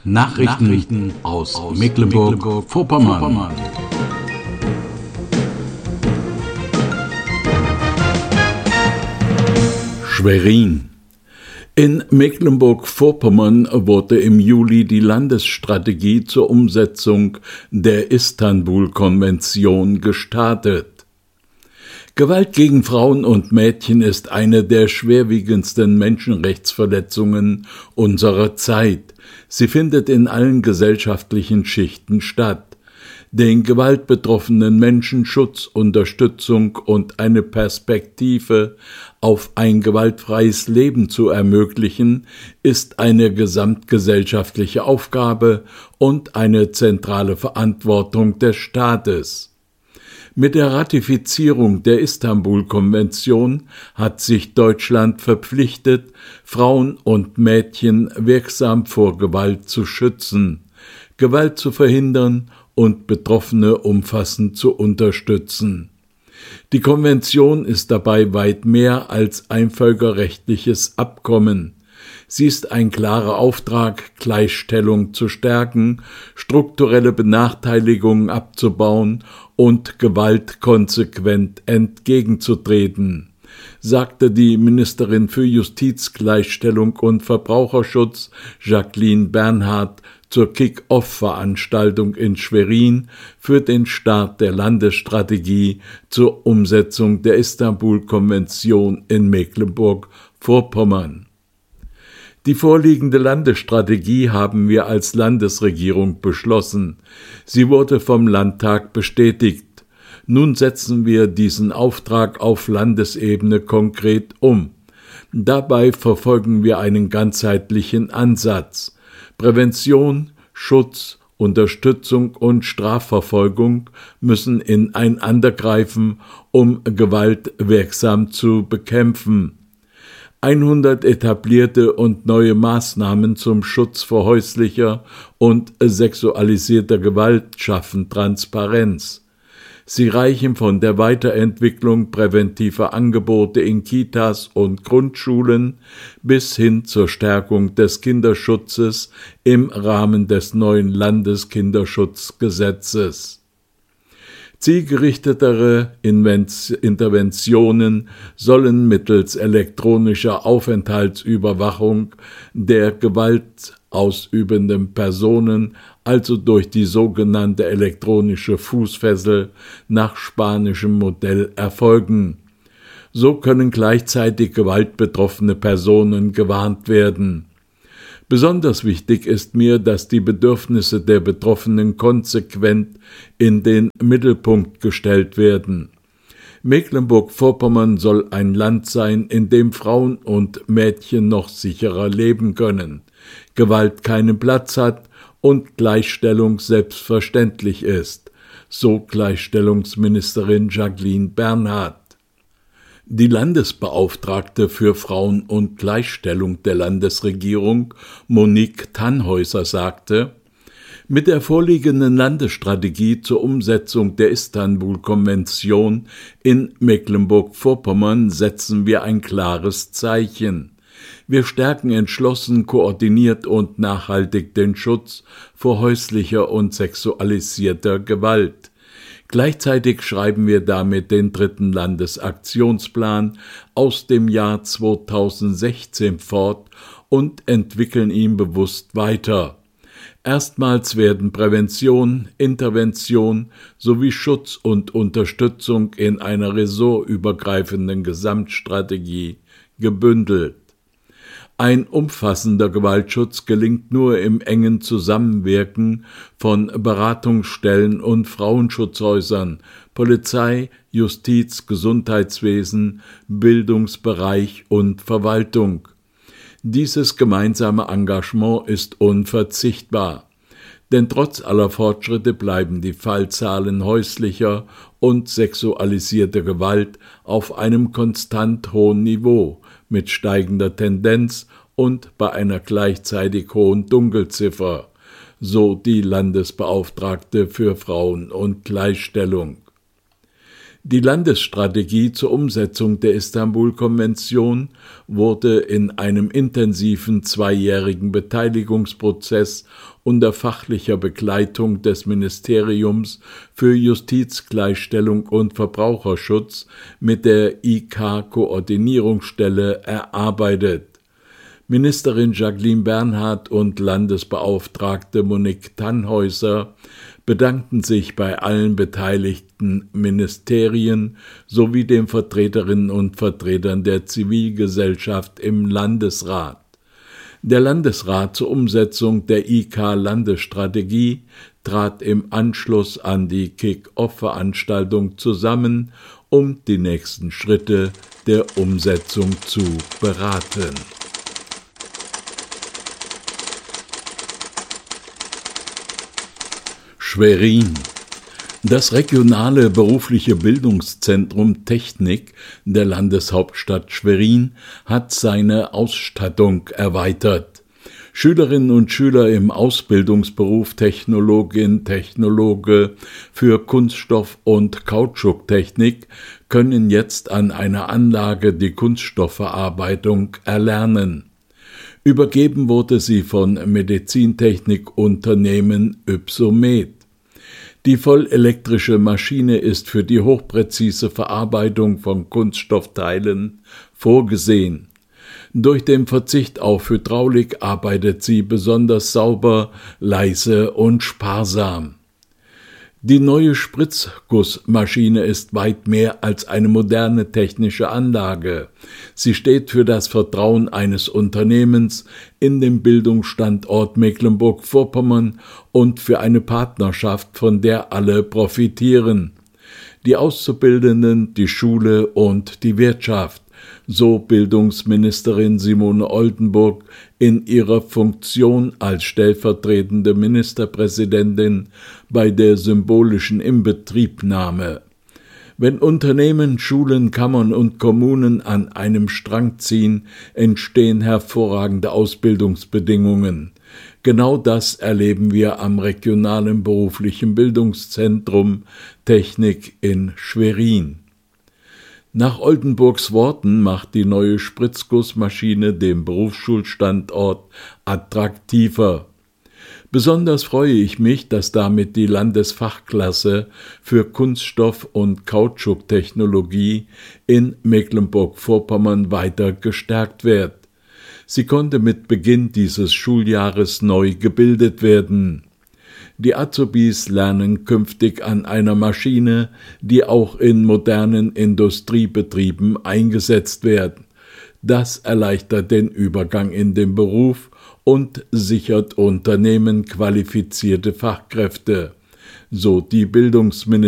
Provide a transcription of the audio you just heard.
Nachrichten aus Mecklenburg-Vorpommern. Schwerin. In Mecklenburg-Vorpommern wurde im Juli die Landesstrategie zur Umsetzung der Istanbul-Konvention gestartet. Gewalt gegen Frauen und Mädchen ist eine der schwerwiegendsten Menschenrechtsverletzungen unserer Zeit. Sie findet in allen gesellschaftlichen Schichten statt. Den gewaltbetroffenen Menschen Schutz, Unterstützung und eine Perspektive auf ein gewaltfreies Leben zu ermöglichen, ist eine gesamtgesellschaftliche Aufgabe und eine zentrale Verantwortung des Staates. Mit der Ratifizierung der Istanbul-Konvention hat sich Deutschland verpflichtet, Frauen und Mädchen wirksam vor Gewalt zu schützen, Gewalt zu verhindern und Betroffene umfassend zu unterstützen. Die Konvention ist dabei weit mehr als ein völkerrechtliches Abkommen. Sie ist ein klarer Auftrag, Gleichstellung zu stärken, strukturelle Benachteiligungen abzubauen und Gewalt konsequent entgegenzutreten, sagte die Ministerin für Justiz, Gleichstellung und Verbraucherschutz Jacqueline Bernhard zur Kick-Off-Veranstaltung in Schwerin für den Start der Landesstrategie zur Umsetzung der Istanbul-Konvention in Mecklenburg-Vorpommern. Die vorliegende Landesstrategie haben wir als Landesregierung beschlossen. Sie wurde vom Landtag bestätigt. Nun setzen wir diesen Auftrag auf Landesebene konkret um. Dabei verfolgen wir einen ganzheitlichen Ansatz. Prävention, Schutz, Unterstützung und Strafverfolgung müssen ineinandergreifen, um Gewalt wirksam zu bekämpfen. 100 etablierte und neue Maßnahmen zum Schutz vor häuslicher und sexualisierter Gewalt schaffen Transparenz. Sie reichen von der Weiterentwicklung präventiver Angebote in Kitas und Grundschulen bis hin zur Stärkung des Kinderschutzes im Rahmen des neuen Landeskinderschutzgesetzes. Zielgerichtetere Interventionen sollen mittels elektronischer Aufenthaltsüberwachung der gewaltausübenden Personen, also durch die sogenannte elektronische Fußfessel nach spanischem Modell erfolgen. So können gleichzeitig gewaltbetroffene Personen gewarnt werden. Besonders wichtig ist mir, dass die Bedürfnisse der Betroffenen konsequent in den Mittelpunkt gestellt werden. Mecklenburg-Vorpommern soll ein Land sein, in dem Frauen und Mädchen noch sicherer leben können, Gewalt keinen Platz hat und Gleichstellung selbstverständlich ist, so Gleichstellungsministerin Jacqueline Bernhard. Die Landesbeauftragte für Frauen und Gleichstellung der Landesregierung, Monique Tannhäuser, sagte: Mit der vorliegenden Landesstrategie zur Umsetzung der Istanbul-Konvention in Mecklenburg-Vorpommern setzen wir ein klares Zeichen. Wir stärken entschlossen, koordiniert und nachhaltig den Schutz vor häuslicher und sexualisierter Gewalt. Gleichzeitig schreiben wir damit den 3. Landesaktionsplan aus dem Jahr 2016 fort und entwickeln ihn bewusst weiter. Erstmals werden Prävention, Intervention sowie Schutz und Unterstützung in einer ressortübergreifenden Gesamtstrategie gebündelt. Ein umfassender Gewaltschutz gelingt nur im engen Zusammenwirken von Beratungsstellen und Frauenschutzhäusern, Polizei, Justiz, Gesundheitswesen, Bildungsbereich und Verwaltung. Dieses gemeinsame Engagement ist unverzichtbar, denn trotz aller Fortschritte bleiben die Fallzahlen häuslicher und sexualisierter Gewalt auf einem konstant hohen Niveau, mit steigender Tendenz und bei einer gleichzeitig hohen Dunkelziffer, so die Landesbeauftragte für Frauen und Gleichstellung. Die Landesstrategie zur Umsetzung der Istanbul-Konvention wurde in einem intensiven 2-jährigen Beteiligungsprozess unter fachlicher Begleitung des Ministeriums für Justiz, Gleichstellung und Verbraucherschutz mit der IK-Koordinierungsstelle erarbeitet. Ministerin Jacqueline Bernhard und Landesbeauftragte Monique Tannhäuser bedankten sich bei allen beteiligten Ministerien sowie den Vertreterinnen und Vertretern der Zivilgesellschaft im Landesrat. Der Landesrat zur Umsetzung der IK-Landesstrategie trat im Anschluss an die Kick-Off-Veranstaltung zusammen, um die nächsten Schritte der Umsetzung zu beraten. Schwerin. Das regionale berufliche Bildungszentrum Technik der Landeshauptstadt Schwerin hat seine Ausstattung erweitert. Schülerinnen und Schüler im Ausbildungsberuf Technologe für Kunststoff- und Kautschuktechnik können jetzt an einer Anlage die Kunststoffverarbeitung erlernen. Übergeben wurde sie von Medizintechnikunternehmen Ypsomed. Die vollelektrische Maschine ist für die hochpräzise Verarbeitung von Kunststoffteilen vorgesehen. Durch den Verzicht auf Hydraulik arbeitet sie besonders sauber, leise und sparsam. Die neue Spritzgussmaschine ist weit mehr als eine moderne technische Anlage. Sie steht für das Vertrauen eines Unternehmens in den Bildungsstandort Mecklenburg-Vorpommern und für eine Partnerschaft, von der alle profitieren. Die Auszubildenden, die Schule und die Wirtschaft, so Bildungsministerin Simone Oldenburg in ihrer Funktion als stellvertretende Ministerpräsidentin bei der symbolischen Inbetriebnahme. Wenn Unternehmen, Schulen, Kammern und Kommunen an einem Strang ziehen, entstehen hervorragende Ausbildungsbedingungen. Genau das erleben wir am regionalen beruflichen Bildungszentrum Technik in Schwerin. Nach Oldenburgs Worten macht die neue Spritzgussmaschine den Berufsschulstandort attraktiver. Besonders freue ich mich, dass damit die Landesfachklasse für Kunststoff- und Kautschuktechnologie in Mecklenburg-Vorpommern weiter gestärkt wird. Sie konnte mit Beginn dieses Schuljahres neu gebildet werden. Die Azubis lernen künftig an einer Maschine, die auch in modernen Industriebetrieben eingesetzt wird. Das erleichtert den Übergang in den Beruf und sichert Unternehmen qualifizierte Fachkräfte, so die Bildungsministerin.